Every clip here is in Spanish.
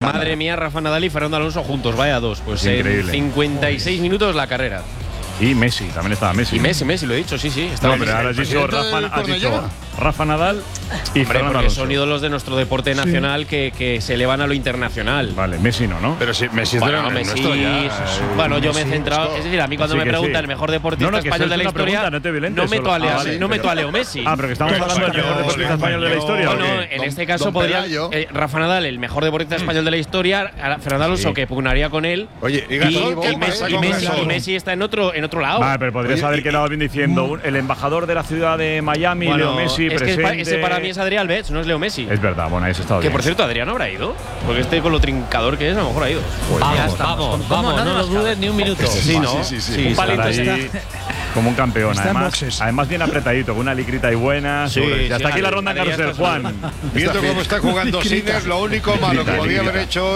Madre mía, Rafa Nadal y Fernando Alonso juntos, vaya dos. Pues en 56 minutos la carrera. Y Messi, también estaba Messi. Y Messi, lo he dicho, sí. No, pero ahora has dicho Rafa Nadal y Fernando Alonso. Son ídolos de nuestro deporte nacional que se elevan a lo internacional. Vale, Messi no. Pero sí, Messi es de lo nuestro ya. Bueno, yo me he centrado. Es decir, a mí cuando me preguntan el mejor deportista español de la historia, no meto a Leo Messi. Ah, pero que estamos hablando del mejor deportista español de la historia. No, en este caso podría Rafa Nadal, el mejor deportista español de la historia, Fernando Alonso, que pugnaría con él. Oye, y Messi está en otro lado. Vale, pero podrías haber quedado bien diciendo el embajador de la ciudad de Miami, Leo Messi, presente. Ese para mí es Adrián Alves, no es Leo Messi. Es verdad, bueno, eso está bien. Que por cierto, Adrián no habrá ido. Porque con lo trincador que es, a lo mejor ha ido. Vamos, no lo dudes ni un minuto. Sí. Un palito ahí, como un campeón. Además bien apretadito, con una licrita y buena. Y hasta aquí la ronda carrusel, Juan. Viendo cómo está jugando Sinner, lo único malo que podría haber hecho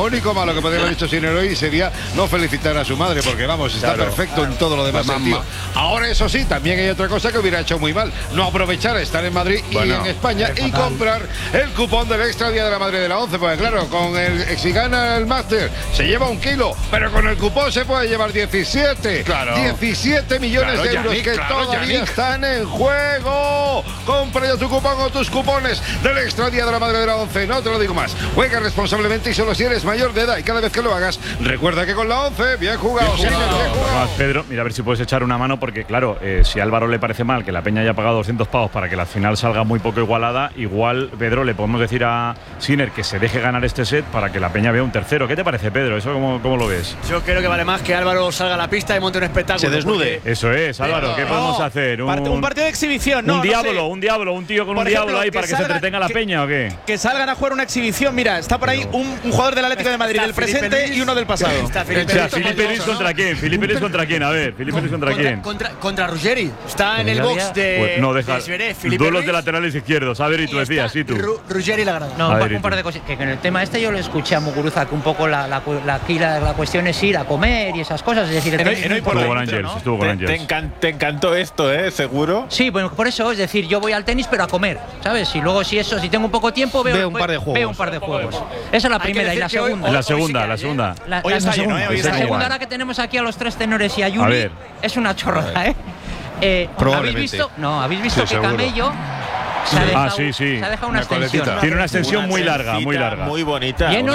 hoy sería no felicitar a su madre, porque vamos, está perfecto en todo lo demás. Ahora, eso sí, también hay otra cosa que hubiera hecho muy mal: no aprovechar a estar en Madrid y en España y comprar el cupón del extra Día de la Madre de la 11, porque claro, con si gana el máster se lleva 1 kilo, pero con el cupón se puede llevar 17. 17 millones de euros que todavía están en juego. Compra ya tu cupón o tus cupones del extra Día de la Madre de la 11. No te lo digo más. Juega responsablemente y solo si eres mayor de edad, y cada vez que lo hagas, recuerda que con la 11, bien jugado. Pedro, mira a ver si puedes echar una mano, porque claro, si a Álvaro le parece mal que la Peña haya pagado 200 pavos para que la final salga muy poco igualada, igual, Pedro, le podemos decir a Sinner que se deje ganar este set para que la Peña vea un tercero. ¿Qué te parece, Pedro? ¿Eso cómo lo ves? Yo creo que vale más que Álvaro salga a la pista y monte un espectáculo. Se desnude. Eso es, Álvaro, ¿qué podemos hacer? Un partido de exhibición, ¿no? Un diablo, un tío con un diablo ahí para que se entretenga la Peña, ¿o qué? Que salgan a jugar una exhibión. Mira, está por ahí un jugador del Atlético de Madrid del presente y uno del pasado. Felipe Luis contra quién. A ver, Felipe Luis contra quién. Contra Ruggeri. Está en el box de. No, deja. Duelos de laterales izquierdos. A ver, y tú decías, sí, tú. Ruggeri la grada. No, un par de cosas. Que en el tema este yo le escuché a Muguruza que un poco la cuestión es ir a comer y esas cosas. Es decir, estuvo con Ángels. Te encantó esto, ¿Seguro? Sí, bueno, por eso, es decir, yo voy al tenis pero a comer, ¿sabes? Y luego si tengo poco tiempo veo un par de juegos. Esa es la primera. Y la segunda. La segunda. La segunda, ahora que tenemos aquí a los 3 tenores y a Yuri, es una chorrada, ¿Habéis visto que Camello se ha dejado una extensión? Tiene una extensión muy larga. Muy bonita. Que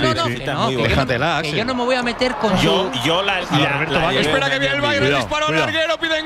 yo no me voy a meter con yo espera que viene el Bayern, el disparo larguero, piden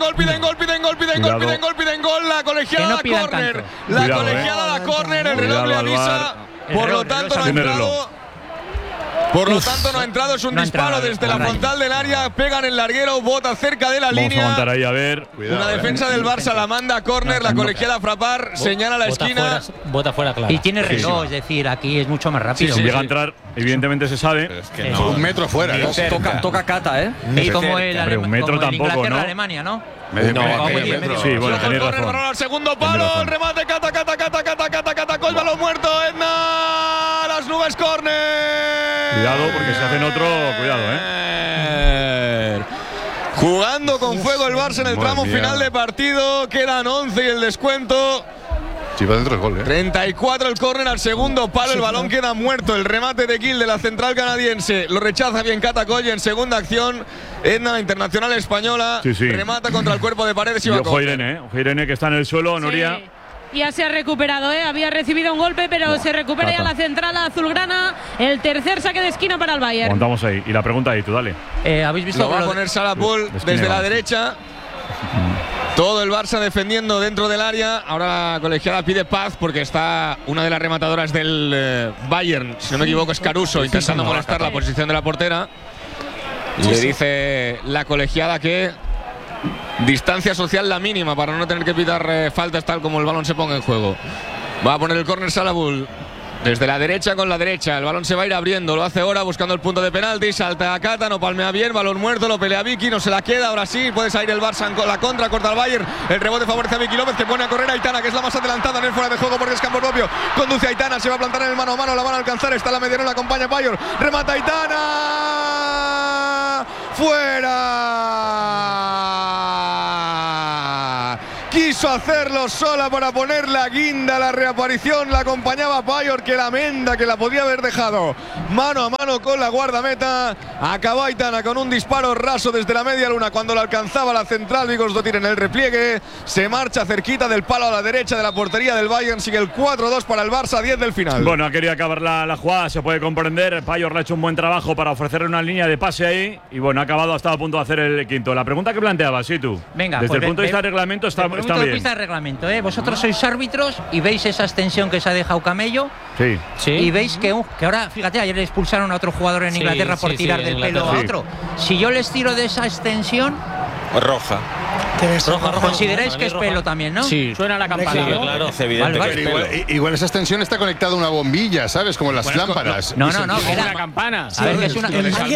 gol, la colegiada córner. La colegiada córner, el reloj le avisa. Por lo tanto no ha entrado. no ha entrado, es un disparo desde la frontal del área, pegan el larguero, bota cerca de la línea. Vamos a aguantar ahí, a ver. Una defensa del Barça la manda a córner, la colegiada Frappart señala la esquina. Bota fuera, claro. Y tiene reloj, es decir, aquí es mucho más rápido. Si llega a entrar, evidentemente se sabe. Es que no. 1 metro fuera. Toca cata, Y como el 1 metro tampoco, ¿no? Alemania, ¿no? Sí, bueno, tenéis razón. Al segundo palo, el remate, cata, el balón muerto, Edna, las nubes, córner. Cuidado, porque si hacen otro, cuidado, Jugando con fuego el Barça en el tramo final de partido, quedan 11 y el descuento. Sí, va dentro el gol, 34 el córner al segundo palo, el balón queda muerto. El remate de Gil de la central canadiense lo rechaza bien Catacoll. En segunda acción, Edna, la internacional española, remata contra el cuerpo de Paredes y ojo Irene, que está en el suelo, Nuria. Ya se ha recuperado, había recibido un golpe, pero se recupera ya la central azulgrana. El tercer saque de esquina para el Bayern. Montamos ahí. Y la pregunta ahí, tú dale. ¿Habéis visto? Lo va a poner Salapol desde la derecha. Todo el Barça defendiendo dentro del área. Ahora la colegiada pide paz porque está una de las rematadoras del Bayern, si no me equivoco, es Caruso, intentando molestar la posición de la portera. Le dice la colegiada que distancia social la mínima para no tener que pitar faltas tal como el balón se ponga en juego. Va a poner el córner Salabul desde la derecha con la derecha. El balón se va a ir abriendo, lo hace ahora buscando el punto de penalti. Salta a Cata, no palmea bien, balón muerto, lo pelea Vicky, no se la queda. Ahora sí, puede salir el Barça con la contra, corta al Bayern. El rebote favorece a Vicky López, que pone a correr a Aitana, que es la más adelantada en el fuera de juego porque es campo propio. Conduce a Aitana, se va a plantar en el mano a mano, la van a alcanzar. Está la mediana, la acompaña Bayor. Remata Aitana. ¡Fuera! quiso hacerlo sola para poner la guinda, la reaparición. La acompañaba Payor, que la menda, que la podía haber dejado mano a mano con la guardameta. Acabó Aitana con un disparo raso desde la media luna cuando lo alcanzaba la central. Vigosdottir en el repliegue. Se marcha cerquita del palo a la derecha de la portería del Bayern. Sigue el 4-2 para el Barça, 10 del final. Bueno, ha querido acabar la jugada, se puede comprender. Payor le ha hecho un buen trabajo para ofrecerle una línea de pase ahí. Y bueno, ha acabado, ha estado a punto de hacer el quinto. La pregunta que planteabas, sí, tú. Venga, desde el punto de vista del reglamento está bien. Desde el punto de vista del reglamento, vosotros sois árbitros y veis esa extensión que se ha dejado Camello. Sí. Y veis que ahora, fíjate, ayer expulsaron a otro jugador en Inglaterra por tirar del pelo a otro. Si yo les tiro de esa extensión. Roja. Consideráis que es pelo también, ¿no? Sí. Suena la campana. Sí, claro, es evidente que es pelo. Igual esa extensión está conectada a una bombilla, ¿sabes? Como las lámparas. No, es una campana. A ver, que es una.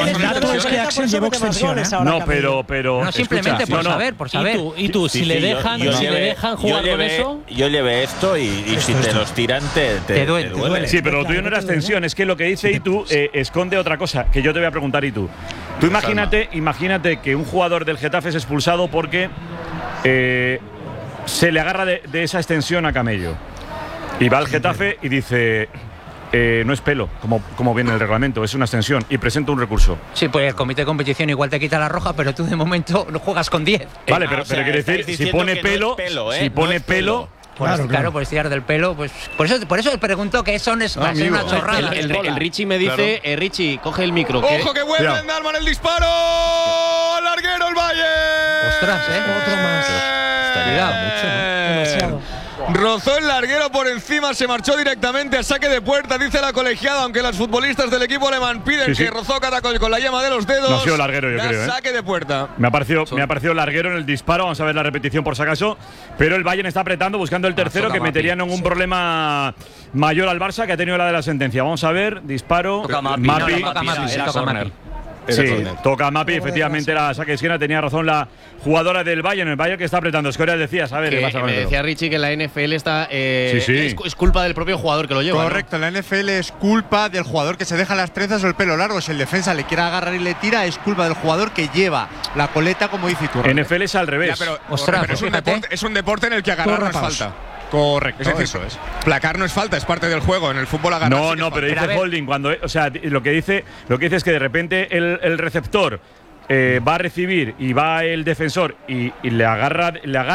No, pero. No, simplemente por saber. ¿Y tú? Si le dejan jugar con eso. Yo llevé esto y si te los tiran, te duele. Sí, pero lo tuyo no era extensión. Es que lo que dice Itu esconde otra cosa que yo te voy a preguntar, Itu. Tú imagínate que un jugador del Getafe es expulsado porque se le agarra de esa extensión a Camello. Y va al Getafe y dice, no es pelo, como viene el reglamento, es una extensión, y presenta un recurso. Sí, pues el comité de competición igual te quita la roja, pero tú de momento no juegas con 10. Vale, pero quiere decir, si pone pelo, Claro, por estirar del pelo, pues por eso pregunto que eso es una chorrada. El Richie me dice, Richie, coge el micro. ¡Ojo que vuelve Dalman el disparo! ¡Al larguero el Bayern! ¡Ostras, Otro más. Cuidado. Mucho, ¿no? Demasiado. Rozó el larguero por encima, se marchó directamente a saque de puerta, dice la colegiada, aunque los futbolistas del equipo alemán piden que rozó Caracol con la yema de los dedos. No ha sido larguero, yo creo. Saque de puerta. Me ha parecido larguero en el disparo, vamos a ver la repetición por si acaso. Pero el Bayern está apretando, buscando el tercero, que metería en un problema mayor al Barça, que ha tenido la de la sentencia. Vamos a ver, disparo. Toca Mapi. Sí, toca a Mapi, efectivamente era saque de esquina, tenía razón la jugadora del Bayern, el Bayern que está apretando. Escoria decías, a ver, ¿qué pasa con me eso? decía Richie que la NFL está es culpa del propio jugador que lo lleva. Correcto, ¿no? la NFL es culpa del jugador que se deja las trenzas o el pelo largo. Si el defensa le quiere agarrar y le tira, es culpa del jugador que lleva la coleta, como dice Iturralde. NFL es al revés. Ya, pero es un deporte en el que agarrar no es falta. Correcto, eso es. Placar no es falta, es parte del juego. En el fútbol agarrar. No, pero dice holding cuando, o sea, lo que dice es que de repente el receptor va a recibir y va el defensor y le agarra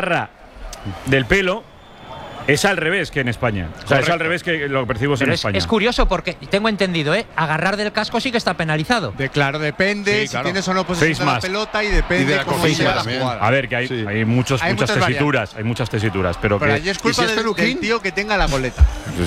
del pelo. Es al revés que en España. O sea, es al revés que lo percibimos en España. Es curioso porque tengo entendido, agarrar del casco sí que está penalizado. Claro, depende si tienes o no posesión de la pelota y depende de cómo sea la jugada. A ver, que hay muchas tesituras. Hay muchas tesituras. Pero allí es culpa del tío que tenga la coleta.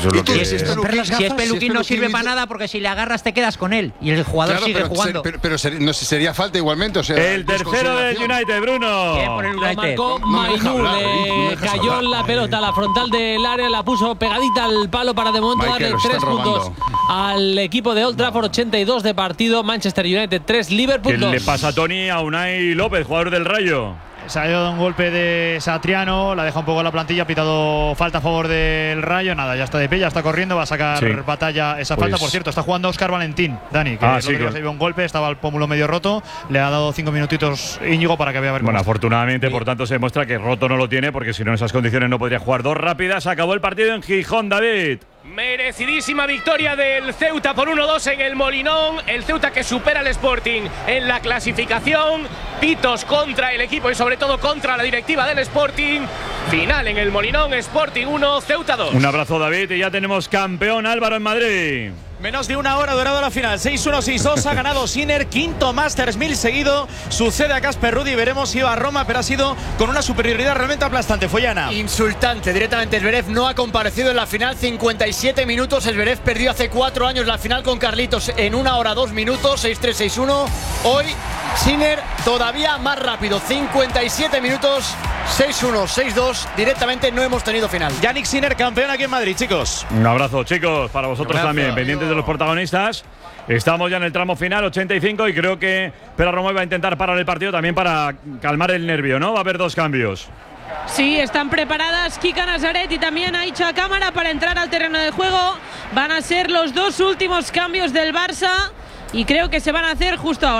Si es peluquín no sirve para nada porque si le agarras te quedas con él y el jugador sigue jugando. Pero no sería falta igualmente. O sea, el tercero del United, Bruno. Lo marcó Mainu, le cayó en la pelota a la frontal del área, la puso pegadita al palo para de momento darle 3 puntos al equipo de Old Trafford. 82 de partido, Manchester United 3, Liverpool 2. ¿Qué le pasa a Tony a Unai López, jugador del Rayo? Se ha ido de un golpe de Satriano, la deja un poco en la plantilla, ha pitado falta a favor del Rayo. Nada, ya está de pie, ya está corriendo, va a sacar batalla esa falta. Por cierto, está jugando Óscar Valentín, Dani, que se dio un golpe, estaba el pómulo medio roto, le ha dado 5 minutitos Íñigo para que vea a ver. Bueno, afortunadamente, por tanto, se demuestra que roto no lo tiene, porque si no en esas condiciones no podría jugar. 2 rápidas, acabó el partido en Gijón, David. Merecidísima victoria del Ceuta por 1-2 en el Molinón. El Ceuta que supera al Sporting en la clasificación. Pitos contra el equipo y sobre todo contra la directiva del Sporting. Final en el Molinón, Sporting 1, Ceuta 2. Un abrazo, David, y ya tenemos campeón Álvaro en Madrid. Menos de una hora durado la final, 6-1, 6-2, ha ganado Sinner, quinto Masters 1000 seguido, sucede a Casper Ruud y veremos si va a Roma, pero ha sido con una superioridad realmente aplastante. Follana. Insultante, directamente Zverev no ha comparecido en la final, 57 minutos, Zverev perdió hace 4 años la final con Carlitos en 1 hora 2 minutos, 6-3, 6-1, hoy Sinner todavía más rápido, 57 minutos, 6-1, 6-2, directamente no hemos tenido final. Yannick Sinner, campeón aquí en Madrid, chicos. Un abrazo, chicos, para vosotros también, pendientes de los protagonistas. Estamos ya en el tramo final, 85, y creo que Pere Romeu va a intentar parar el partido también para calmar el nervio, ¿no? Va a haber 2 cambios. Sí, están preparadas Kika Nazaret y también Aicha Cámara para entrar al terreno de juego. Van a ser los 2 últimos cambios del Barça y creo que se van a hacer justo ahora,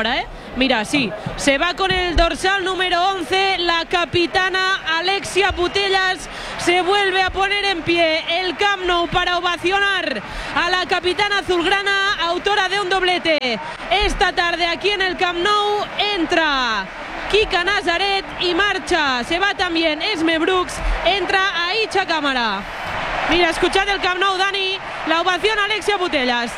Mira, sí, se va con el dorsal número 11, la capitana Alexia Putellas se vuelve a poner en pie el Camp Nou para ovacionar a la capitana azulgrana, autora de un doblete. Esta tarde aquí en el Camp Nou entra Kika Nazaret y marcha. Se va también Esme Brooks, entra Aicha Cámara. Mira, escuchad el Camp Nou, Dani, la ovación a Alexia Putellas.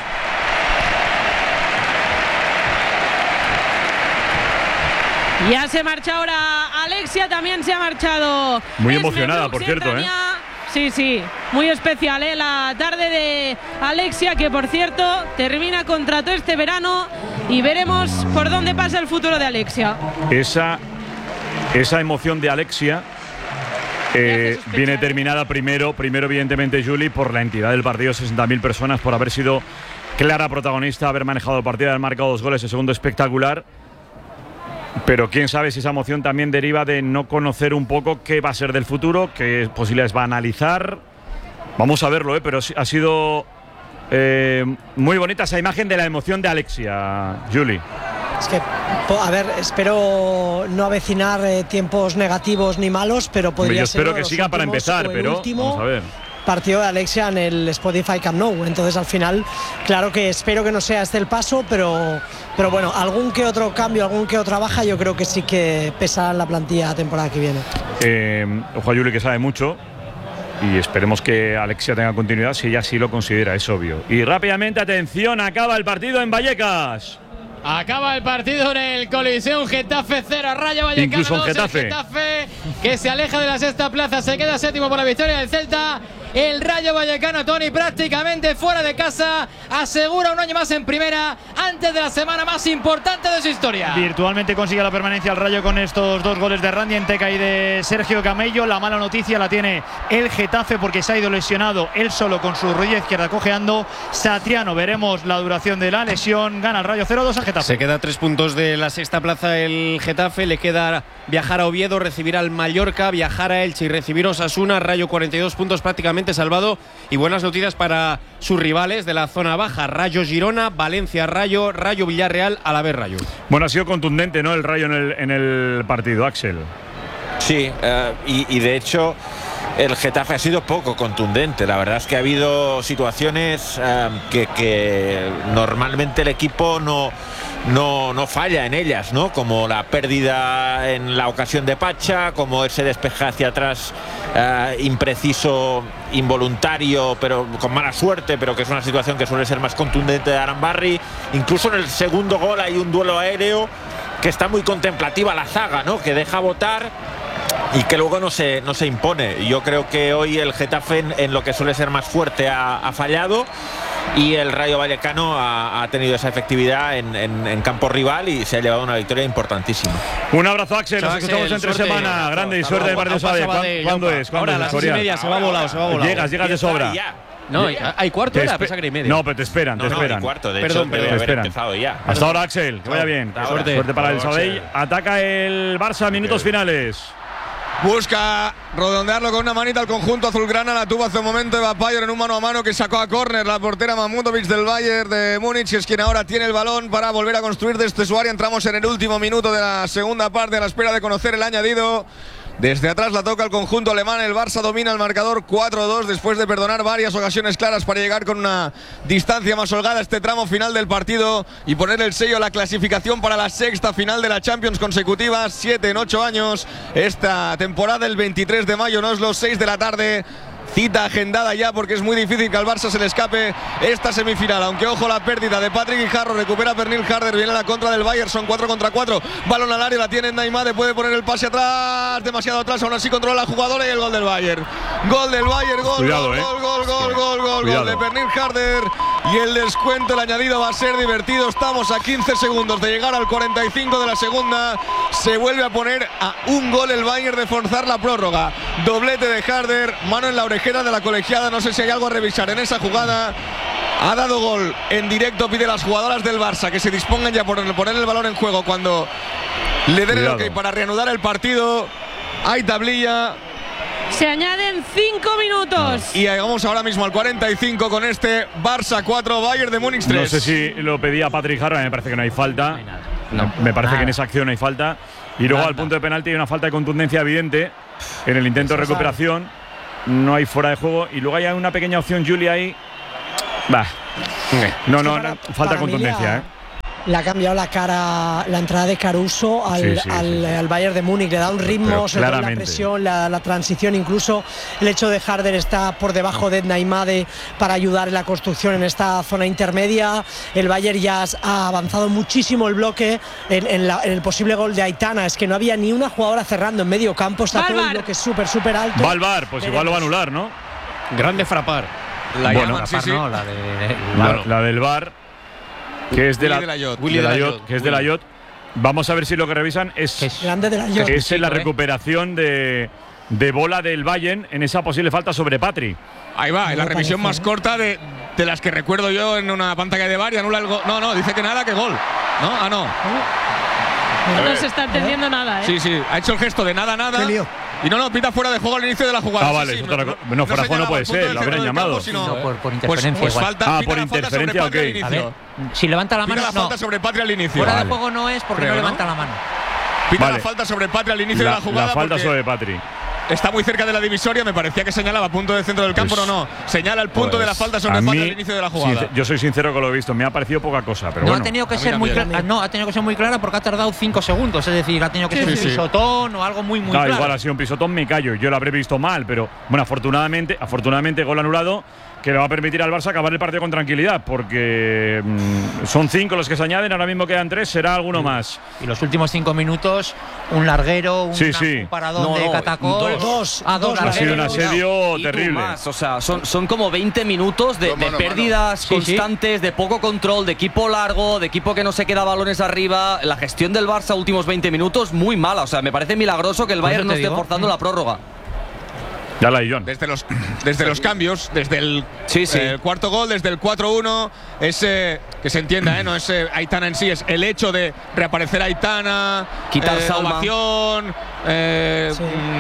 Ya se marcha ahora Alexia, también se ha marchado. Muy emocionada, por cierto, Sí, muy especial, la tarde de Alexia, que por cierto termina contrato este verano y veremos por dónde pasa el futuro de Alexia. Esa emoción de Alexia viene terminada primero evidentemente, Juli, por la entidad del partido, 60.000 personas, por haber sido clara protagonista, haber manejado el partido, haber marcado 2 goles, el segundo espectacular. Pero quién sabe si esa emoción también deriva de no conocer un poco qué va a ser del futuro, qué posibilidades va a analizar. Vamos a verlo, pero ha sido muy bonita esa imagen de la emoción de Alexia, Juli. Es que, a ver, espero no avecinar tiempos negativos ni malos, pero podría ser. Yo espero que siga para empezar, pero vamos a ver. Partido de Alexia en el Spotify Camp Nou, entonces al final, claro que espero que no sea este el paso, pero bueno, algún que otro cambio, algún que otra baja, yo creo que sí que pesa en la plantilla la temporada que viene. Ojo a Juli, que sabe mucho, y esperemos que Alexia tenga continuidad si ella sí lo considera, es obvio. Y rápidamente, atención, acaba el partido en Vallecas. Acaba el partido en el Coliseum, Getafe 0, Rayo Vallecano. Incluso 2, Getafe. Getafe que se aleja de la sexta plaza, se queda séptimo por la victoria del Celta. El Rayo Vallecano, Tony, prácticamente fuera de casa, asegura un año más en primera antes de la semana más importante de su historia. Virtualmente consigue la permanencia el Rayo con estos 2 goles de Randy Enteca y de Sergio Camello. La mala noticia la tiene el Getafe porque se ha ido lesionado él solo con su rodilla izquierda cojeando. Satriano, veremos la duración de la lesión. Gana el Rayo 0-2 al Getafe. Se queda a 3 puntos de la sexta plaza el Getafe. Le queda viajar a Oviedo, recibir al Mallorca, viajar a Elche y recibir a Osasuna. Rayo 42 puntos prácticamente salvado, y buenas noticias para sus rivales de la zona baja: Rayo Girona, Valencia Rayo, Rayo Villarreal, Alavés Rayo. Bueno, ha sido contundente, ¿no?, el Rayo en el partido, Axel. Sí, y de hecho el Getafe ha sido poco contundente. La verdad es que ha habido situaciones que normalmente el equipo no falla en ellas, ¿no? Como la pérdida en la ocasión de Pacha, como ese despeje hacia atrás impreciso, involuntario, pero con mala suerte, pero que es una situación que suele ser más contundente de Arambarri. Incluso en el segundo gol hay un duelo aéreo que está muy contemplativa la zaga, ¿no?, que deja botar y que luego no se impone. Yo creo que hoy el Getafe, en lo que suele ser más fuerte, ha fallado, y el Rayo Vallecano ha tenido esa efectividad en campo rival y se ha llevado una victoria importantísima. Un abrazo, Axel. Nos escuchamos entre semana. Grande y suerte del partido Sabadell. ¿Cuándo es? Ahora a las 6:30 se va volado. Llegas de sobra. No, hay cuarto, era, pensaba que era y media. No, pero te esperan. Cuarto, de hecho, debe haber empezado ya. Hasta ahora, Axel, que vaya bien. Suerte para el Sabadell. Ataca el Barça, minutos finales. Busca redondearlo con una manita al conjunto azulgrana. La tuvo hace un momento Eva Payer en un mano a mano que sacó a córner la portera Mahmutovic del Bayern de Múnich, que es quien ahora tiene el balón para volver a construir desde su área. Entramos en el último minuto de la segunda parte, a la espera de conocer el añadido. Desde atrás la toca el conjunto alemán. El Barça domina el marcador 4-2 después de perdonar varias ocasiones claras para llegar con una distancia más holgada a este tramo final del partido y poner el sello a la clasificación para la sexta final de la Champions consecutiva, 7 en 8 años. Esta temporada, el 23 de mayo, no es los 6 de la tarde. Cita agendada ya, porque es muy difícil que al Barça se le escape esta semifinal. Aunque ojo la pérdida de Patrick Guijarro, recupera Pernil Harder, viene la contra del Bayern, son 4 contra 4. Balón al área, la tiene Neymar, puede poner el pase atrás, demasiado atrás, aún así controla la jugadora y el gol del Bayern. Gol del Bayern, gol de Pernil Harder. Y el descuento, el añadido va a ser divertido. Estamos a 15 segundos de llegar al 45 de la segunda. Se vuelve a poner a un gol el Bayern de forzar la prórroga. Doblete de Harder, mano en la orejera de la colegiada. No sé si hay algo a revisar en esa jugada. Ha dado gol en directo, pide a las jugadoras del Barça que se dispongan ya por poner el balón en juego cuando le den el ok para reanudar el partido. Hay tablilla. Se añaden 5 minutos. Y llegamos ahora mismo al 45 con este Barça 4, Bayern de Múnich 3. No sé si lo pedía Patrick Harder, me parece que no hay falta. Me parece que en esa acción hay falta. Y luego al punto de penalti hay una falta de contundencia evidente en el intento de recuperación. No hay fuera de juego. Y luego hay una pequeña opción, Julia, ahí. No, falta contundencia, Le ha cambiado la cara, la entrada de Caruso al Bayern de Múnich, le da un ritmo, sobre todo la presión, la transición, incluso el hecho de Harder está por debajo de Naimade para ayudar en la construcción en esta zona intermedia. El Bayern ya ha avanzado muchísimo el bloque en el posible gol de Aitana, es que no había ni una jugadora cerrando en medio campo, está todo el bloque súper alto. Va al VAR, pues igual lo va a anular, ¿no? Grande frapar. La del VAR, que es de la Yot. Vamos a ver si lo que revisan es la recuperación de bola del Bayern en esa posible falta sobre Patri. Ahí va, la revisión más corta de las que recuerdo yo en una pantalla de VAR y anula el gol. No, dice que nada, que gol. No. No se está entendiendo nada, Sí, ha hecho el gesto de nada. Y no, pita fuera de juego al inicio de la jugada. Vale, no, fuera de juego no puede ser, lo habrían llamado. Por interferencia. Pues falta. Por interferencia, ok. A ver, si levanta la mano. Pita la falta sobre Patri al inicio. Fuera de juego no es porque no levanta la mano. Pita la falta sobre Patri al inicio de la jugada. La falta sobre Patri. Está muy cerca de la divisoria, me parecía que señalaba punto de centro del campo, no. Señala el punto de la falta sobre Patri al inicio de la jugada. Yo soy sincero con lo que he visto, me ha parecido poca cosa, pero ha tenido que ser muy clara. No, ha tenido que ser muy clara porque ha tardado 5 segundos, es decir, ha tenido que ser un pisotón o algo muy claro. Igual ha sido un pisotón, me callo, yo lo habré visto mal, pero bueno, afortunadamente gol anulado, que le va a permitir al Barça acabar el partido con tranquilidad, porque son 5 los que se añaden, ahora mismo quedan 3, será alguno más. Y los últimos 5 minutos, un larguero, un paradón de Catacol. Dos ha sido un asedio terrible. Más, o sea, son como 20 minutos de pérdidas constantes, de poco control, de equipo largo, de equipo que no se queda balones arriba. La gestión del Barça últimos 20 minutos muy mala, o sea, me parece milagroso que el Bayern no esté forzando la prórroga. Desde los cambios, desde el cuarto gol, desde el 4-1, ese que se entienda, no es Aitana en sí, es el hecho de reaparecer Aitana, quitar salvación. Que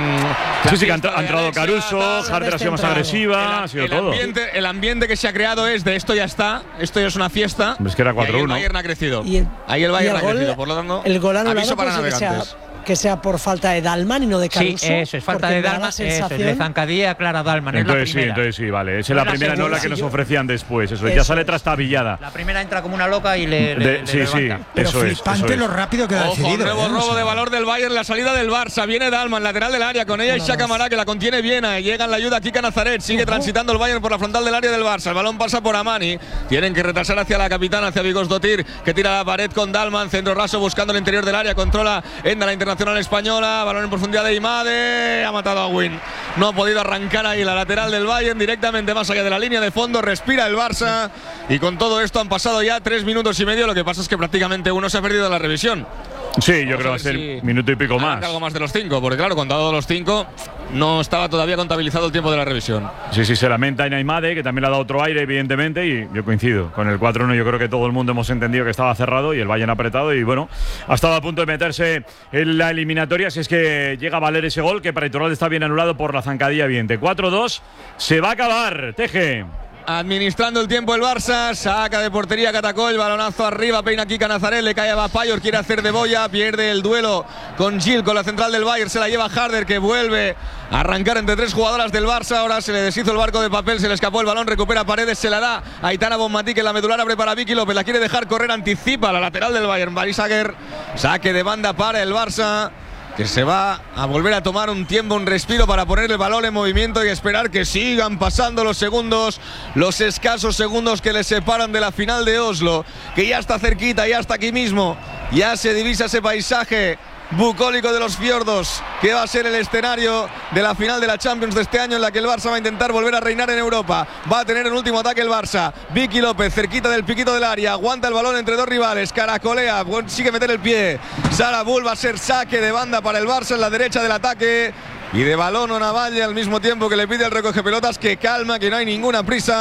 ha entrado Caruso, Harder ha sido más agresiva, ha sido todo. El ambiente que se ha creado es de esto ya está, esto ya es una fiesta. Es que era 4-1. Ahí el Bayern ha crecido. Ahí el Bayern ha crecido, por lo tanto, el gol anulado aviso para navegantes. Que sea por falta de Dalman y no de Caruso. Sí, eso es falta de Dalman. Le zancadilla clara Dalman. Entonces sí, vale. Esa es la primera, no la que nos ofrecían después. Eso ya sale trastabillada. La primera entra como una loca y le levanta. Pero flipante lo rápido que lo ha decidido. Nuevo robo de valor del Bayern, la salida del Barça. Viene Dalman, lateral del área. Con ella Isha Camará, que la contiene Viena. Llega en la ayuda Kika Nazaret. Sigue transitando el Bayern por la frontal del área del Barça. El balón pasa por Amani. Tienen que retrasar hacia la capitana, hacia Vigos Dotir, que tira la pared con Dalman. Centro raso buscando el interior del área. Controla Enda, la internacional española. Balón en profundidad de Imade. Ha matado a Win. No ha podido arrancar ahí la lateral del Bayern directamente más allá de la línea de fondo. Respira el Barça. Y con todo esto han pasado ya 3 minutos y medio. Lo que pasa es que prácticamente uno se ha perdido la revisión. Sí, yo creo que va a ser minuto y pico más. Algo más de los 5, porque claro, cuando ha dado los 5 no estaba todavía contabilizado el tiempo de la revisión. Sí, se lamenta Inaimade, que también le ha dado otro aire, evidentemente, y yo coincido. Con el 4-1 yo creo que todo el mundo hemos entendido que estaba cerrado y el Bayern apretado y bueno, ha estado a punto de meterse en la eliminatoria, si es que llega a valer ese gol, que para Iturralde está bien anulado por la zancadilla evidente. 4-2, se va a acabar, Teje. Administrando el tiempo el Barça, saca de portería Catacol, balonazo arriba, peina Kika Nazaret, le cae a Bapayor, quiere hacer de boya, pierde el duelo con Gil, con la central del Bayern, se la lleva Harder, que vuelve a arrancar entre 3 jugadoras del Barça. Ahora se le deshizo el barco de papel, se le escapó el balón, recupera Paredes, se la da a Aitana Bonmatí, que la medular abre para Vicky López, la quiere dejar correr, anticipa la lateral del Bayern, Barisager, saque de banda para el Barça, que se va a volver a tomar un tiempo, un respiro para poner el balón en movimiento y esperar que sigan pasando los segundos, los escasos segundos que les separan de la final de Oslo, que ya está cerquita, ya está aquí mismo, ya se divisa ese paisaje bucólico de los fiordos, que va a ser el escenario de la final de la Champions de este año, en la que el Barça va a intentar volver a reinar en Europa. Va a tener el último ataque el Barça. Vicky López cerquita del piquito del área, aguanta el balón entre 2 rivales, caracolea, sigue meter el pie. Sara Bull, va a ser saque de banda para el Barça en la derecha del ataque. Y de balón a Navalle al mismo tiempo que le pide al recoge pelotas que calma, que no hay ninguna prisa.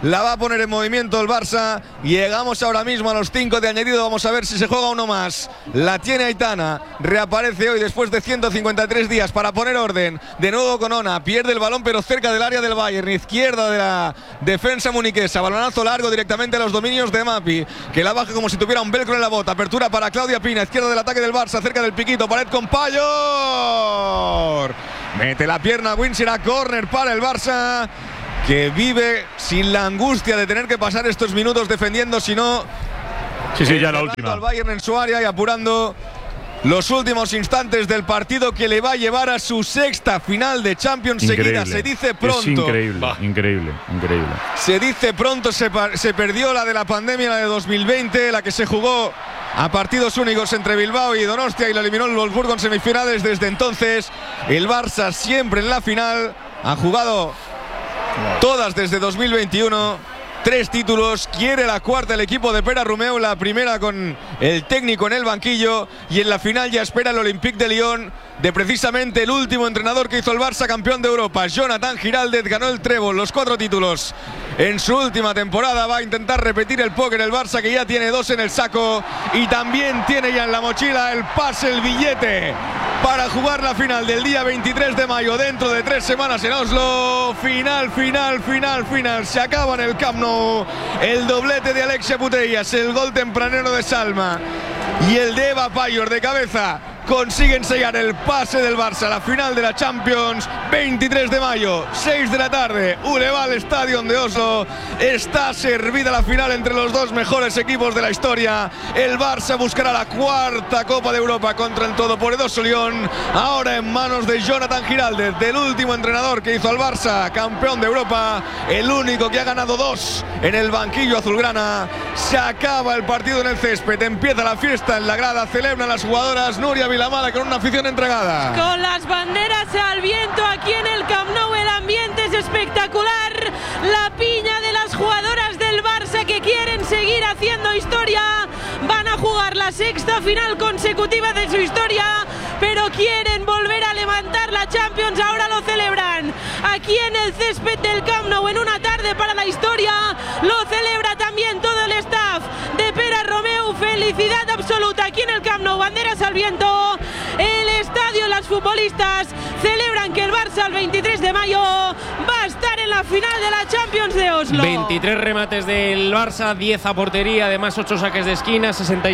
la va a poner en movimiento el Barça. Llegamos ahora mismo a los 5 de añadido. Vamos a ver si se juega uno más. La tiene Aitana. Reaparece hoy después de 153 días para poner orden. De nuevo con Ona. Pierde el balón pero cerca del área del Bayern. Izquierda de la defensa muniquesa. Balonazo largo directamente a los dominios de Mapi, que la baja como si tuviera un velcro en la bota. Apertura para Claudia Pina. Izquierda del ataque del Barça. Cerca del piquito. Pared con Payor. Mete la pierna Windsor a córner para el Barça, que vive sin la angustia de tener que pasar estos minutos defendiendo, sino ya la última. Al Bayern en su área y apurando los últimos instantes del partido que le va a llevar a su sexta final de Champions seguida. Se dice pronto. Es increíble. Se dice pronto. Se perdió la de la pandemia, la de 2020, la que se jugó a partidos únicos entre Bilbao y Donostia, y lo eliminó el Wolfsburgo en semifinales. Desde entonces el Barça siempre en la final. Ha jugado todas desde 2021. 3 títulos, quiere la cuarta el equipo de Pere Romeu, la primera con el técnico en el banquillo, y en la final ya espera el Olympique de Lyon, de precisamente el último entrenador que hizo el Barça campeón de Europa. Jonathan Giraldez ganó el trébol, los 4 títulos en su última temporada. Va a intentar repetir el póker el Barça, que ya tiene 2 en el saco y también tiene ya en la mochila el pase, el billete para jugar la final del día 23 de mayo, dentro de 3 semanas en Oslo. Final. Se acaba en el Camp Nou. El doblete de Alexia Putellas, el gol tempranero de Salma y el de Eva Payor de cabeza consiguen sellar el pase del Barça a la final de la Champions. 23 de mayo, 6 de la tarde, Uleval Stadium de Oslo. Está servida la final entre los 2 mejores equipos de la historia. El Barça buscará la 4ª Copa de Europa contra el todopoderoso Lyon, ahora en manos de Jonathan Giraldez, del último entrenador que hizo al Barça campeón de Europa, el único que ha ganado 2 en el banquillo azulgrana. Se acaba el partido en el césped, empieza la fiesta en la grada, celebran las jugadoras. Nuria Vilamala con una afición entregada. Con las banderas al viento aquí en el Camp Nou, el ambiente es espectacular. La piña de las jugadoras del Barça que quieren seguir haciendo historia. Van a jugar la 6ª final consecutiva de su historia, pero quieren volver a levantar la Champions. Ahora lo celebran aquí en el césped del Camp Nou, en una tarde para la historia. Lo celebra también todo el staff de Pere Romeu. Felicidad absoluta aquí en el Camp Nou, banderas al viento. El estadio, las futbolistas celebran que el Barça el 23 de mayo va a estar en la final de la Champions de Oslo. 23 remates del Barça, 10 a portería, además 8 saques de esquina,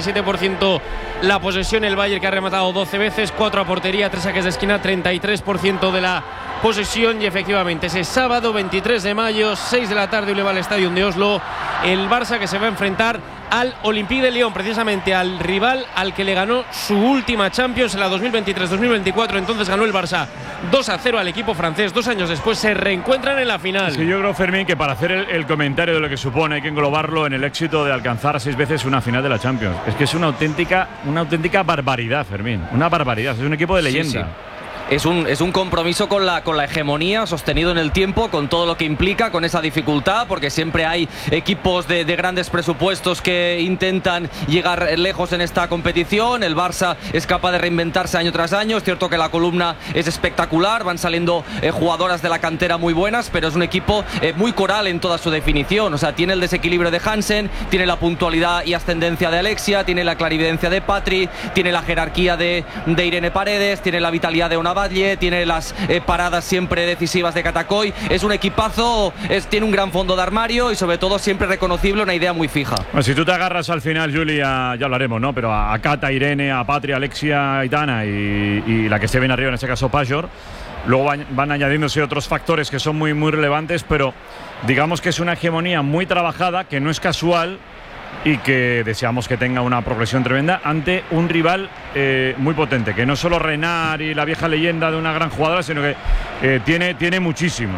67% la posesión. El Bayern, que ha rematado 12 veces, 4 a portería, 3 saques de esquina, 33% de la posesión. Y efectivamente ese sábado 23 de mayo, 6 de la tarde, Uleval Stadium de Oslo, el Barça que se va a enfrentar al Olympique de Lyon, precisamente al rival al que le ganó su última Champions en la 2023-2024. Entonces ganó el Barça 2-0 al equipo francés. 2 años después se reencuentran en la final. Es que yo creo, Fermín, que para hacer el comentario de lo que supone hay que englobarlo en el éxito de alcanzar 6 veces una final de la Champions. Es que es una auténtica barbaridad, Fermín. Una barbaridad. Es un equipo de leyenda. Sí. Es un compromiso con la hegemonía sostenido en el tiempo, con todo lo que implica, con esa dificultad, porque siempre hay equipos de grandes presupuestos que intentan llegar lejos en esta competición. El Barça es capaz de reinventarse año tras año. Es cierto que la columna es espectacular, van saliendo jugadoras de la cantera muy buenas, pero es un equipo muy coral en toda su definición. O sea, tiene el desequilibrio de Hansen, tiene la puntualidad y ascendencia de Alexia, tiene la clarividencia de Patri, tiene la jerarquía de Irene Paredes, tiene la vitalidad de Ona Batlle, tiene las paradas siempre decisivas de Catacoy. Es un equipazo, tiene un gran fondo de armario y sobre todo siempre reconocible, una idea muy fija. Bueno, si tú te agarras al final, Julia, ya hablaremos, ¿no? Pero a Cata, Irene, a Patria, Alexia, Aitana y la que esté bien arriba, en este caso Payor. Luego van añadiéndose otros factores que son muy, muy relevantes, pero digamos que es una hegemonía muy trabajada, que no es casual y que deseamos que tenga una progresión tremenda ante un rival muy potente, que no solo Renard y la vieja leyenda de una gran jugadora, sino que tiene muchísimo.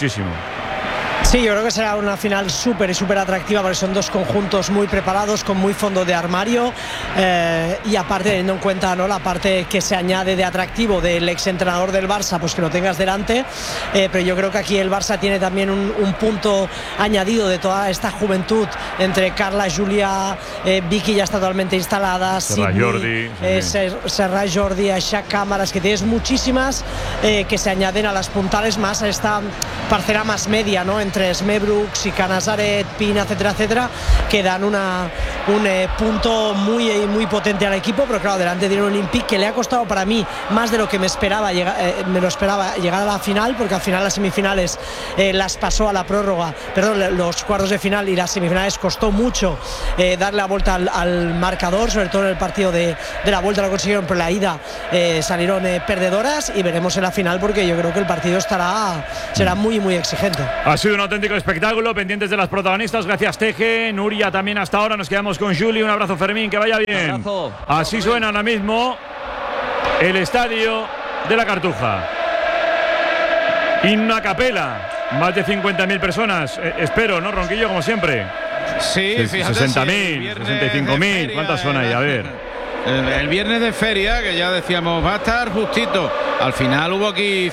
Sí, yo creo que será una final súper atractiva, porque son 2 conjuntos muy preparados, con muy fondo de armario, y aparte teniendo en cuenta, ¿no?, la parte que se añade de atractivo del exentrenador del Barça, pues que lo tengas delante, pero yo creo que aquí el Barça tiene también un punto añadido de toda esta juventud, entre Carla, Julia, Vicky ya está totalmente instalada, Serra Jordi, Shaq Cámaras, que tienes muchísimas que se añaden a las puntales, más a esta parcela más media, ¿no? Entre Smebrooks y Canazaret, Pina, etcétera, etcétera, que dan un punto muy potente al equipo, pero claro, delante tiene un Olympique que le ha costado para mí más de lo que me lo esperaba llegar a la final, porque al final las semifinales las pasó a la prórroga, perdón, los cuartos de final y las semifinales costó mucho darle la vuelta al marcador, sobre todo en el partido de la vuelta lo consiguieron, pero la ida salieron perdedoras, y veremos en la final, porque yo creo que el partido será muy exigente. Ha sido un auténtico espectáculo, pendientes de las protagonistas. Gracias, Teje, Nuria también hasta ahora. Nos quedamos con Juli. Un abrazo, Fermín, que vaya bien. Un abrazo. Así suena ahora mismo el estadio de la Cartuja. Himno a capela, más de 50.000 personas. Espero, ¿no, Ronquillo? Como siempre. Sí, fíjate. 60.000, 65.000. ¿Cuántas son ahí? A ver. El viernes de feria, que ya decíamos, va a estar justito. Al final hubo aquí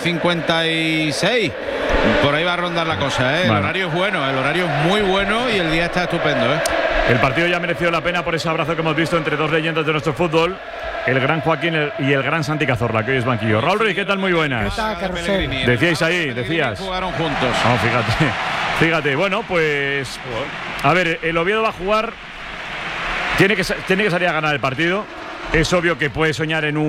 56. Por ahí va a rondar la cosa, ¿eh? El horario es bueno, el horario es muy bueno y el día está estupendo, ¿eh? El partido ya ha merecido la pena por ese abrazo que hemos visto entre dos leyendas de nuestro fútbol, el gran Joaquín y el gran Santi Cazorla, que hoy es banquillo. Raúl Ruiz, ¿qué tal? Muy buenas. Decíais ahí, decías. Jugaron juntos. No, fíjate. Bueno, pues a ver, el Oviedo va a jugar. Tiene que salir a ganar el partido. Es obvio que puede soñar en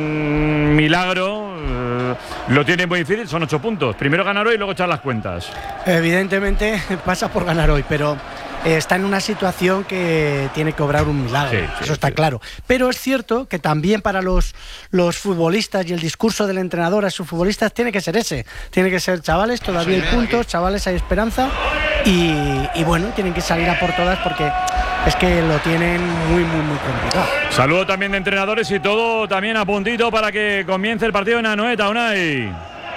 un milagro. Lo tiene muy difícil, son 8 puntos. Primero ganar hoy y luego echar las cuentas. Evidentemente pasa por ganar hoy, pero está en una situación que tiene que obrar un milagro, eso está claro. Pero es cierto que también para los futbolistas y el discurso del entrenador a sus futbolistas tiene que ser ese. Tiene que ser, chavales, todavía hay puntos, chavales, hay esperanza. Y bueno, tienen que salir a por todas, porque es que lo tienen muy complicado. Saludo también de entrenadores y todo también a puntito para que comience el partido en Anoeta, Unai.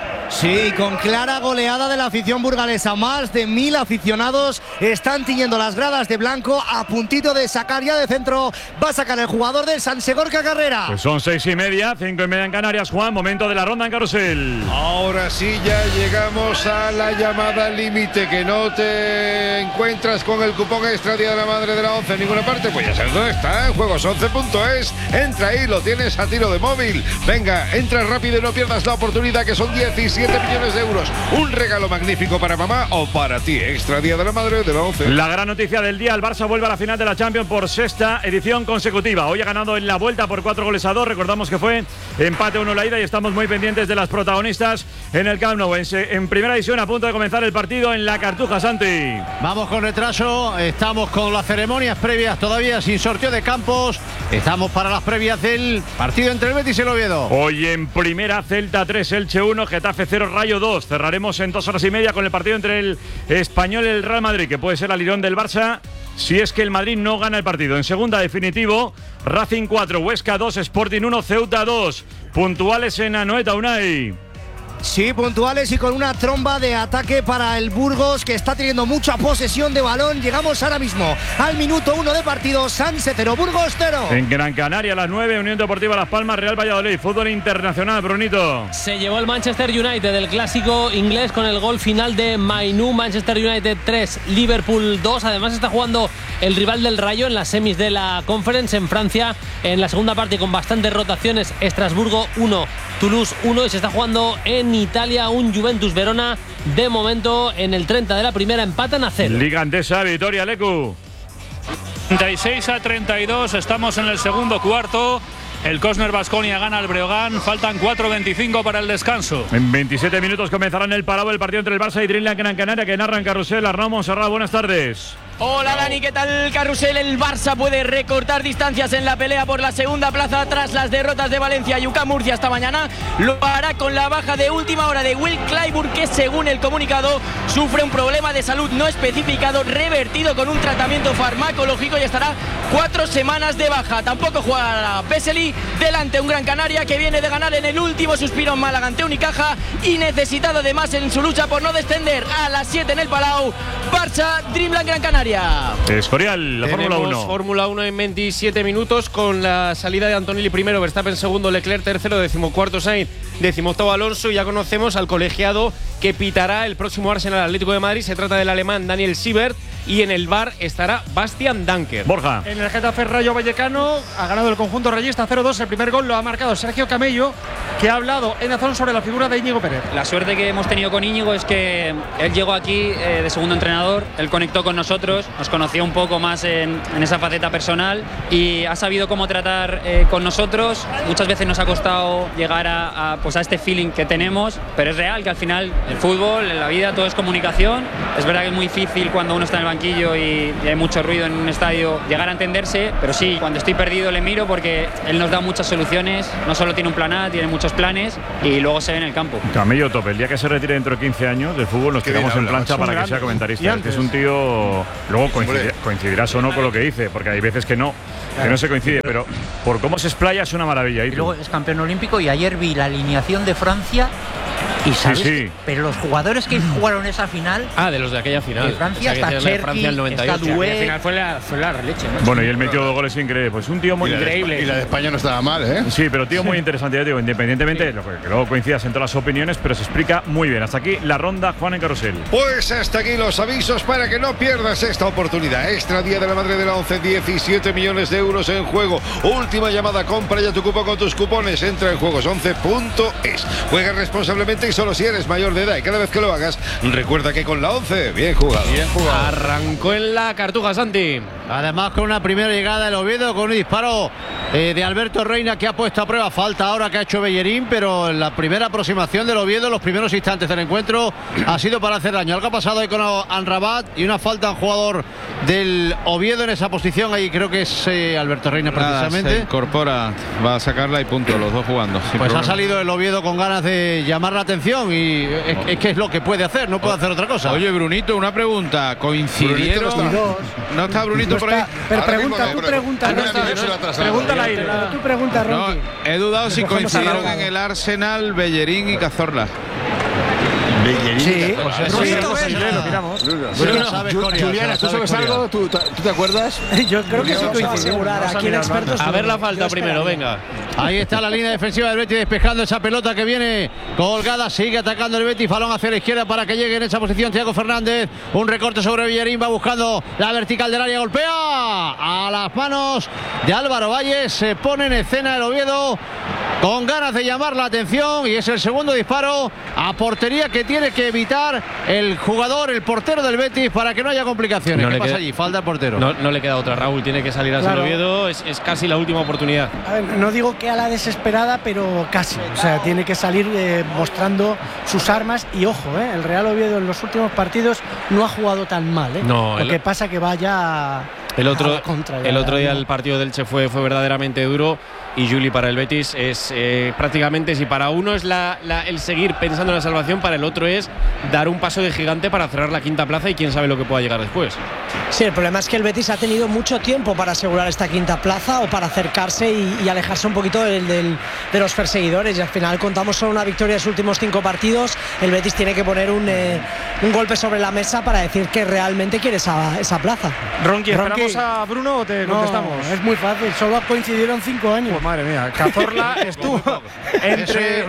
Sí, con clara goleada de la afición burgalesa. Más de 1000 aficionados están tiñendo las gradas de blanco, a puntito de sacar ya de centro. Va a sacar el jugador del San Segorca Carrera. Pues son 6:30, 5:30 en Canarias, Juan. Momento de la ronda en carrusel. Ahora sí ya llegamos a la llamada límite. Que no te encuentras con el cupón extra Día de la Madre de la 11 en ninguna parte. Pues ya sabes dónde está, en juegos11.es. Entra ahí, lo tienes a tiro de móvil. Venga, entra rápido y no pierdas la oportunidad, que son 17 millones de euros. Un regalo magnífico para mamá o para ti. Extra Día de la Madre de la 11. La gran noticia del día: el Barça vuelve a la final de la Champions por 6ª edición consecutiva. Hoy ha ganado en la vuelta por 4-2. Recordamos que fue empate 1 la ida, y estamos muy pendientes de las protagonistas en el Camp Nou. En primera división, a punto de comenzar el partido en la Cartuja, Santi. Vamos con retraso, estamos con las ceremonias previas todavía sin sorteo de campos. Estamos para las previas del partido entre el Betis y el Oviedo. Hoy en primera, Celta 3, Elche 1, Getafe 0, Rayo 2. Cerraremos en 2 horas y media con el partido entre el Español y el Real Madrid, que puede ser alirón del Barça si es que el Madrid no gana el partido. En segunda, definitivo, Racing 4, Huesca 2, Sporting 1, Ceuta 2. Puntuales en Anoeta, Unai. Sí, puntuales y con una tromba de ataque para el Burgos, que está teniendo mucha posesión de balón. Llegamos ahora mismo al minuto 1 de partido. Sanse 0, Burgos 0. En Gran Canaria, a las 9, Unión Deportiva Las Palmas, Real Valladolid. Fútbol internacional, Brunito. Se llevó el Manchester United, el clásico inglés, con el gol final de Mainoo. Manchester United 3, Liverpool 2. Además está jugando el rival del Rayo en las semis de la Conference en Francia, en la segunda parte, con bastantes rotaciones. Estrasburgo 1, Toulouse 1, y se está jugando en Italia un Juventus Verona. De momento, en el 30 de la primera, empatan a 0. Liga Andesa, Vitoria, Lecu. 36-32, estamos en el segundo cuarto. El Cosner Baskonia gana al Breogán. Faltan 4:25 para el descanso. En 27 minutos comenzará en el Palau el partido entre el Barça y Dreamland Gran Canaria, que narra en carrusel. Arnau Montserrat, buenas tardes. Hola Dani, ¿qué tal carrusel? El Barça puede recortar distancias en la pelea por la segunda plaza tras las derrotas de Valencia y UCAM Murcia esta mañana. Lo hará con la baja de última hora de Will Clyburn, que según el comunicado sufre un problema de salud no especificado, revertido con un tratamiento farmacológico, y estará 4 semanas de baja. Tampoco jugará Vesely, delante un Gran Canaria que viene de ganar en el último suspiro en Málaga ante Unicaja, y necesitado además en su lucha por no descender. A las 7 en el Palau, Barça Dreamland Gran Canaria. media. Escorial, la Fórmula 1. Fórmula 1 en 27 minutos con la salida de Antonelli primero, Verstappen segundo, Leclerc tercero, 14º Sainz, 18º Alonso. Y ya conocemos al colegiado que pitará el próximo Arsenal Atlético de Madrid. Se trata del alemán Daniel Siebert y en el VAR estará Bastian Danker. Borja. En el Getafe Rayo Vallecano ha ganado el conjunto rayista 0-2. El primer gol lo ha marcado Sergio Camello, que ha hablado en Dazón sobre la figura de Íñigo Pérez. La suerte que hemos tenido con Íñigo es que él llegó aquí de segundo entrenador, él conectó con nosotros, nos conoció un poco más en esa faceta personal y ha sabido cómo tratar con nosotros. Muchas veces nos ha costado llegar a este feeling que tenemos, pero es real que al final el fútbol, en la vida, todo es comunicación. Es verdad que es muy difícil cuando uno está en el banquillo y hay mucho ruido en un estadio llegar a entenderse, pero sí, cuando estoy perdido le miro porque él nos da muchas soluciones, no solo tiene un plan A, tiene muchos planes y luego se ve en el campo. Camello tope, el día que se retire dentro de 15 años del fútbol nos quedamos en plancha para que sea comentarista. Es un tío, luego coincidirás o no con lo que dice, porque hay veces que no se coincide, pero por cómo se explaya es una maravilla. Y luego es campeón olímpico y ayer vi la alineación de Francia. Y sabes, pero los jugadores que jugaron esa final. De los de aquella final. De Francia, está Cherki, Francia el 98. La final fue la leche, ¿no? Bueno, y él metió goles increíbles. Pues un tío muy increíble. Y la de España no estaba mal, ¿eh? Sí, pero tío muy interesante, ya digo, independientemente, que luego coincidas en todas las opiniones, pero se explica muy bien. Hasta aquí la ronda, Juan en Carrusel. Pues hasta aquí los avisos para que no pierdas esta oportunidad. Extra Día de la Madre de la 11, 17 millones de euros en juego. Última llamada, compra ya tu cupo con tus cupones. Entra en juegos11.es. Juega responsablemente y solo si eres mayor de edad, y cada vez que lo hagas, recuerda que con la 11, bien jugado. Arrancó en la Cartuja, Santi. Además, con una primera llegada del Oviedo, con un disparo de Alberto Reina, que ha puesto a prueba falta ahora que ha hecho Bellerín, pero en la primera aproximación del Oviedo, los primeros instantes del encuentro, ha sido para hacer daño. Algo ha pasado ahí con Anrabat y una falta a un jugador del Oviedo en esa posición. Ahí creo que es Alberto Reina precisamente. Se incorpora, va a sacarla y punto, los dos jugando. Pues ha salido el Oviedo con ganas de llamar la atención y es que es lo que puede hacer, no puede hacer otra cosa. Oye, Brunito, una pregunta. ¿Coincidieron? No está Brunito por ahí. Pero pregunta al aire. Tú pregunta, Ronqui. He dudado si coincidieron en el Arsenal Bellerín y Cazorla. Sí, lo miramos. Juliana, ¿tú sabes algo? ¿Tú te acuerdas? Yo creo que sí coincidieron. Aquí el experto a ver la falta primero, venga. Ahí está la línea defensiva del Betis despejando esa pelota que viene colgada. Sigue atacando el Betis. Balón hacia la izquierda para que llegue en esa posición Thiago Fernández. Un recorte sobre Bellerín. Va buscando la vertical del área. Golpea a las manos de Álvaro Valles. Se pone en escena el Oviedo con ganas de llamar la atención. Y es el segundo disparo a portería que tiene que evitar el jugador, el portero del Betis, para que no haya complicaciones. ¿Qué pasa allí? Falta el portero. No le queda otra. Raúl tiene que salir a el Oviedo. Es casi la última oportunidad. A ver, no digo que a la desesperada, pero casi. O sea, tiene que salir mostrando sus armas. Y ojo, el Real Oviedo en los últimos partidos no ha jugado tan mal. No, lo que pasa que vaya el otro día el partido del Che fue verdaderamente duro. Y Juli, para el Betis es prácticamente, si para uno es el seguir pensando en la salvación, para el otro es dar un paso de gigante para cerrar la quinta plaza y quién sabe lo que pueda llegar después. Sí, el problema es que el Betis ha tenido mucho tiempo para asegurar esta quinta plaza o para acercarse y alejarse un poquito de los perseguidores, y al final contamos solo una victoria en los últimos 5 partidos. El Betis tiene que poner un golpe sobre la mesa para decir que realmente quiere esa plaza. Ronqui, ¿esperamos a Bruno o te contestamos? Es muy fácil, solo coincidieron 5 años. Pues madre mía, Cazorla estuvo entre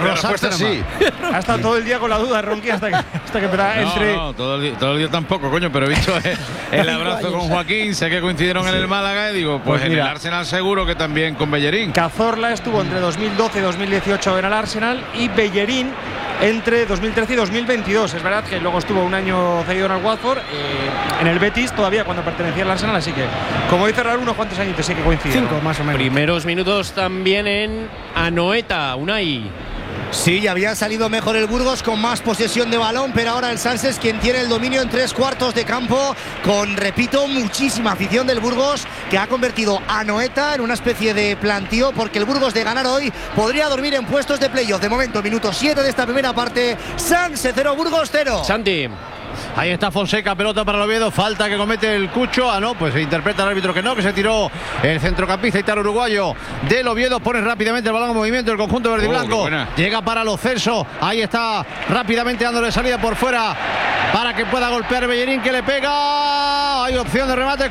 sí. Ha estado todo el día con la duda, Ronqui, hasta que entre. No, todo el día tampoco, coño, pero he visto el abrazo con Joaquín, sé que coincidieron en el Málaga y digo, pues en el Arsenal seguro que también con Bellerín. Cazorla estuvo entre 2012 y 2018 en el Arsenal y Bellerín entre 2013 y 2022. Es verdad que luego estuvo un año cedido en el Watford, en el Betis todavía cuando pertenecía al Arsenal, así que como dice Raúl, unos cuantos añitos sí que coinciden. 5 más o menos. Primeros minutos también en Anoeta, Unai. Sí, ya había salido mejor el Burgos con más posesión de balón, pero ahora el Sanses quien tiene el dominio en 3/4 de campo, con, repito, muchísima afición del Burgos, que ha convertido a Noeta en una especie de plantío, porque el Burgos, de ganar hoy, podría dormir en puestos de playoff. De momento, minuto 7 de esta primera parte, Sanse 0, Burgos 0. Santi. Ahí está Fonseca, pelota para el Oviedo, falta que comete el Cucho. No, pues se interpreta el árbitro que no, que se tiró el centrocampista italo uruguayo del Oviedo. Pone rápidamente el balón en movimiento el conjunto verde y blanco. Llega para Lo Celso, ahí está rápidamente dándole salida por fuera para que pueda golpear Bellerín, que le pega. hay opción de remate,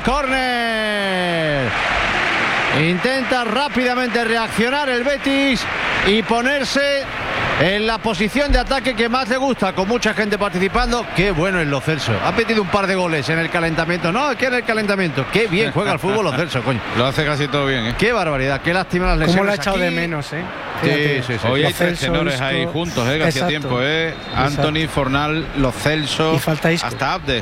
córner. Intenta rápidamente reaccionar el Betis y ponerse en la posición de ataque que más le gusta, con mucha gente participando. Qué bueno es Lo Celso. Ha metido un par de goles en el calentamiento. No, es que en el calentamiento. Qué bien juega el fútbol Lo Celso, coño. Lo hace casi todo bien, ¿eh? Qué barbaridad, qué lástima las lesiones. Cómo lo ha echado aquí. de menos, ¿eh? Sí. Hoy hay 3 tenores ahí juntos, que hacía tiempo, Anthony, Fornal, Lo Celso. Y falta Isco. Hasta Abde.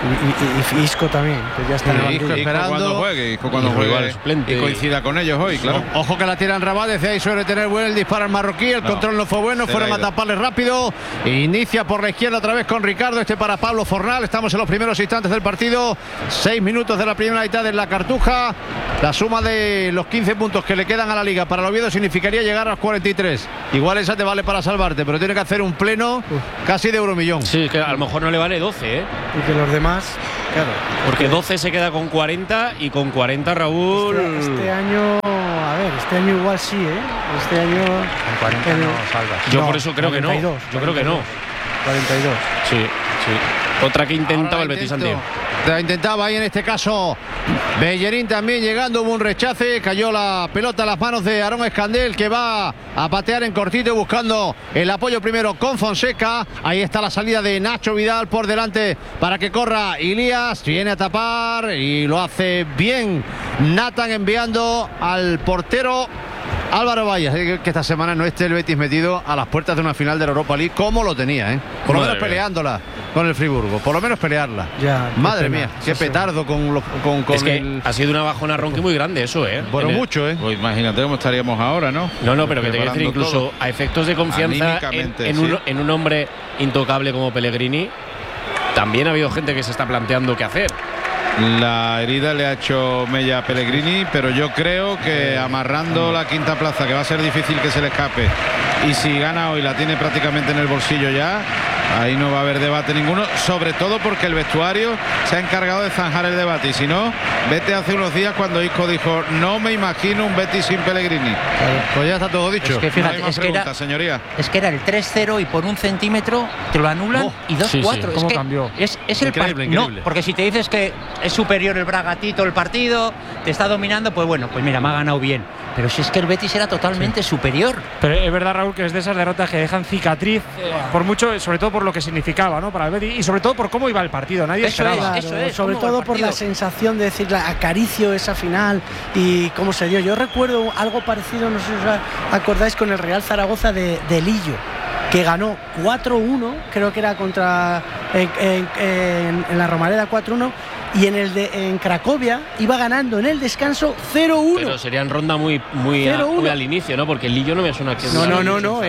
Y Isco también, que ya está Isco esperando. Isco cuando juegue y coincida con ellos hoy, claro. Ojo que la tiran Rabat, desde ahí suele tener buen el disparo al marroquí. El control no fue bueno, fueron a taparle rápido. Inicia por la izquierda otra vez con Ricardo, para Pablo Fornal. Estamos en los primeros instantes del partido. 6 minutos de la primera mitad en la Cartuja. La suma de los 15 puntos que le quedan a la Liga para el Oviedo significaría llegar a los 43. Igual esa te vale para salvarte, pero tiene que hacer un pleno casi de euromillón. Sí, que a lo mejor no le vale 12, ¿eh? Y que los demás, claro. Porque 12 se queda con 40 y con 40 Raúl. Este año, a ver, este año igual sí, ¿eh? Este año. Con 40 no salvas. Yo por eso creo 42, que no. Yo creo que no. 42. Sí. Otra que intentaba el Betis Santiago. La intentaba ahí en este caso Bellerín también llegando, hubo un rechace, cayó la pelota a las manos de Aarón Escandel, que va a patear en cortito buscando el apoyo primero con Fonseca. Ahí está la salida de Nacho Vidal por delante para que corra Ilías, viene a tapar y lo hace bien Nathan, enviando al portero Álvaro Valles. Que esta semana no esté el Betis metido a las puertas de una final de la Europa League como lo tenía, por lo menos peleándola con el Friburgo, por lo menos pelearla. Madre mía, qué petardo con es que ha sido una bajona Ronqui muy grande eso, Bueno, mucho, Pues imagínate cómo estaríamos ahora, ¿no? No, pero que te quiero decir, incluso todo, a efectos de confianza en un hombre intocable como Pellegrini, también ha habido gente que se está planteando qué hacer. La herida le ha hecho mella a Pellegrini, pero yo creo que amarrando la quinta plaza, que va a ser difícil que se le escape, y si gana hoy la tiene prácticamente en el bolsillo ya, ahí no va a haber debate ninguno, sobre todo porque el vestuario se ha encargado de zanjar el debate. Y si no, vete hace unos días cuando Isco dijo: no me imagino un Betis sin Pellegrini. Pues ya está todo dicho. Es que fíjate, no hay más preguntas, señoría. Es que era el 3-0 y por un centímetro te lo anulan y 2-4. ¿Cómo cambió? Es el partido. No, porque si te dices que es superior el Bragatito el partido, te está dominando, pues bueno, pues mira, me ha ganado bien. Pero si es que el Betis era totalmente superior. Pero es verdad, Raúl, que es de esas derrotas que dejan cicatriz, por mucho, sobre todo por lo que significaba, ¿no?, para el Betis, y sobre todo por cómo iba el partido. Nadie esperaba. Eso es, sobre todo por la sensación de decir, acaricio esa final y cómo se dio. Yo recuerdo algo parecido, no sé si os acordáis, con el Real Zaragoza de Lillo, que ganó 4-1, creo que era contra en la Romareda 4-1. Y en Cracovia iba ganando en el descanso 0-1. Pero sería en ronda muy al inicio, ¿no? Porque el Lillo no me suena que... No,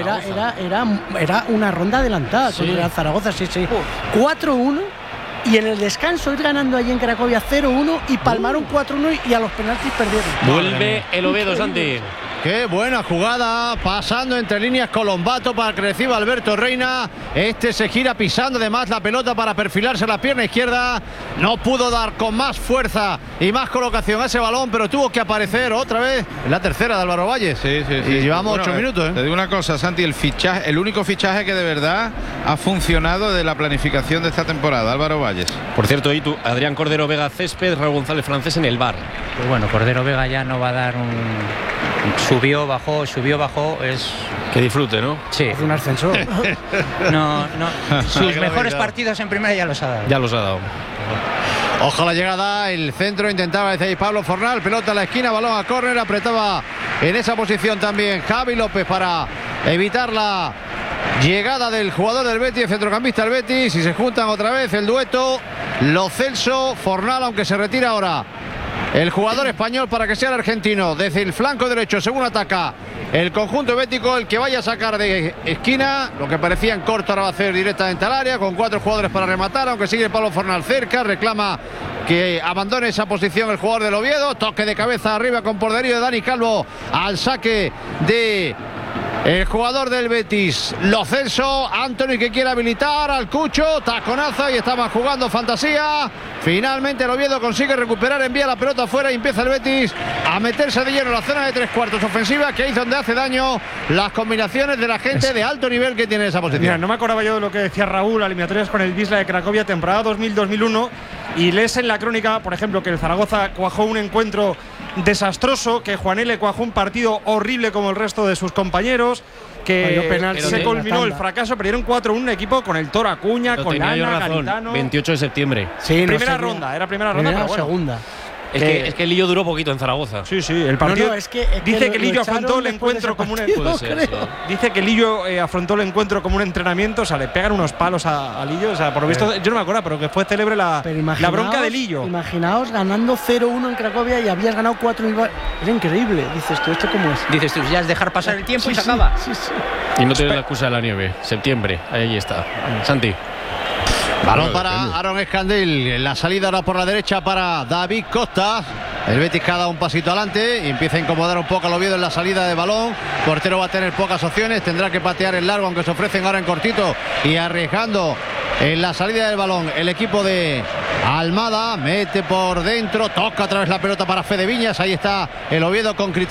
era una ronda adelantada con el Zaragoza, sí. 4-1 y en el descanso ir ganando allí en Cracovia 0-1 y palmaron 4-1 y a los penaltis perdieron. Vuelve el Oviedo, Santi. Qué buena jugada, pasando entre líneas Colombato para que reciba Alberto Reina. Se gira pisando además la pelota para perfilarse la pierna izquierda. No pudo dar con más fuerza y más colocación a ese balón, pero tuvo que aparecer otra vez en la tercera de Álvaro Valles. Sí. Y llevamos 8 minutos. Te digo una cosa, Santi, el único fichaje que de verdad ha funcionado de la planificación de esta temporada, Álvaro Valles. Por cierto, y tú, Adrián Cordero Vega Césped, Raúl González Francés en el VAR. Pues bueno, Cordero Vega ya no va a dar subió, bajó, es... Que disfrute, ¿no? Sí. Es un ascensor. No. Sus mejores partidos en primera ya los ha dado. Ya los ha dado. Ojo la llegada, el centro intentaba decir Pablo Fornal, pelota a la esquina, balón a córner, apretaba en esa posición también Javi López para evitar la llegada del jugador del Betis, el centrocampista del Betis, y se juntan otra vez el dueto Lo Celso, Fornal, aunque se retira ahora el jugador español para que sea el argentino. Desde el flanco derecho, según ataca el conjunto bético, el que vaya a sacar de esquina, lo que parecía en corto ahora va a hacer directamente al área, con 4 jugadores para rematar, aunque sigue Pablo Fornal cerca, reclama que abandone esa posición el jugador del Oviedo. Toque de cabeza arriba con poderío de Dani Calvo al saque de el jugador del Betis, Lo Celso. Anthony, que quiere habilitar al Cucho, taconazo, y estaba jugando fantasía. Finalmente el Oviedo consigue recuperar, envía la pelota afuera y empieza el Betis a meterse de lleno en la zona de 3/4 ofensiva, que es donde hace daño las combinaciones de la gente de alto nivel que tiene esa posición. Mira, no me acordaba yo de lo que decía Raúl, eliminatorias con el Wisla de Cracovia, temporada 2000-2001. Y lees en la crónica, por ejemplo, que el Zaragoza cuajó un encuentro desastroso, que Juan L. cuajó un partido horrible como el resto de sus compañeros, que se culminó el fracaso, perdieron 4-1 un equipo con el Toro Acuña, con Lana, Garitano. 28 de septiembre. Sí, primera ronda, era primera ronda, pero bueno. Segunda. Es que Lillo duró poquito en Zaragoza. Sí, el partido. Dice que Lillo afrontó el encuentro como un Dice que Lillo afrontó el encuentro como un entrenamiento, o sea, le pegan unos palos a Lillo, o sea, por lo visto, yo no me acuerdo, pero que fue célebre la bronca de Lillo. Imaginaos ganando 0-1 en Cracovia y habías ganado 4 en Era increíble, dices tú, ¿esto cómo es? Dices tú, ya es dejar pasar el tiempo y se acaba. Y no tienes la excusa de la nieve, septiembre, ahí está. Santi. Balón para Aaron Escandil. En la salida ahora por la derecha para David Costa. El Betis que ha dado un pasito adelante y empieza a incomodar un poco al Oviedo en la salida de balón. Portero va a tener pocas opciones. Tendrá que patear el largo, aunque se ofrecen ahora en cortito y arriesgando en la salida del balón. El equipo de Almada mete por dentro, toca otra vez la pelota para Fede Viñas. Ahí está el Oviedo con criterio.